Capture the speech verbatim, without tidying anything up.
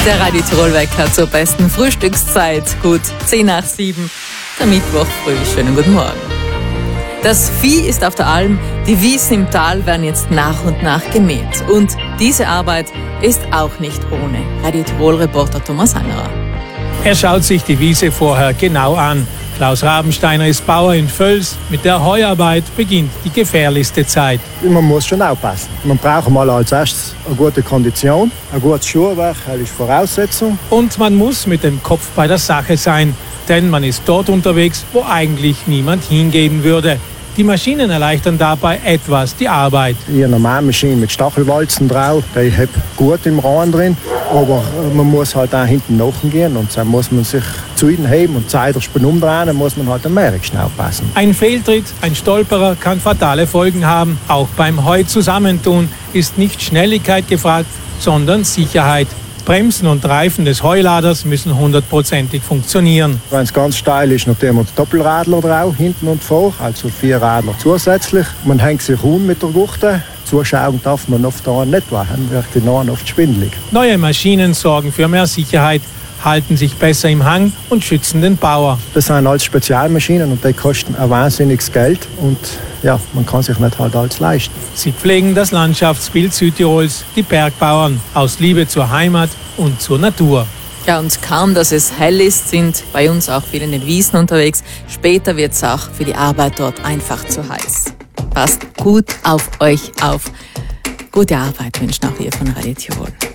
Der Radio Tirol Wecker zur besten Frühstückszeit. Gut zehn nach sieben. Der Mittwoch früh. Schönen guten Morgen. Das Vieh ist auf der Alm, die Wiesen im Tal werden jetzt nach und nach gemäht. Und diese Arbeit ist auch nicht ohne. Radio Tirol-Reporter Thomas Angerer. Er schaut sich die Wiese vorher genau an. Klaus Rabensteiner ist Bauer in Völs. Mit der Heuarbeit beginnt die gefährlichste Zeit. Man muss schon aufpassen. Man braucht mal als erstes eine gute Kondition, ein gutes Schuhwerk, das ist Voraussetzung. Und man muss mit dem Kopf bei der Sache sein, denn man ist dort unterwegs, wo eigentlich niemand hingehen würde. Die Maschinen erleichtern dabei etwas die Arbeit. Eine normale Maschine mit Stachelwalzen drauf, die hat gut im Rahmen drin, aber man muss halt auch hinten nachgehen und dann muss man sich zu ihnen heben und zeitlich umdrehen, muss man halt am Mehrrad aufpassen. Ein Fehltritt, ein Stolperer kann fatale Folgen haben. Auch beim Heu-Zusammentun ist nicht Schnelligkeit gefragt, sondern Sicherheit. Bremsen und Reifen des Heuladers müssen hundertprozentig funktionieren. Wenn es ganz steil ist, noch haben wir Doppelradler drauf, hinten und vor, also vier Radler zusätzlich. Man hängt sich um mit der Guchte. Zuschauen darf man oft da nicht, dann wird die Nahen oft schwindelig. Neue Maschinen sorgen für mehr Sicherheit, halten sich besser im Hang und schützen den Bauer. Das sind alles Spezialmaschinen und die kosten ein wahnsinniges Geld und ja, man kann sich nicht halt alles leisten. Sie pflegen das Landschaftsbild Südtirols, die Bergbauern, aus Liebe zur Heimat und zur Natur. Ja, und kaum, dass es hell ist, sind bei uns auch viele in den Wiesen unterwegs. Später wird es auch für die Arbeit dort einfach zu heiß. Passt gut auf euch auf. Gute Arbeit wünschen auch wir von Radio Tirol.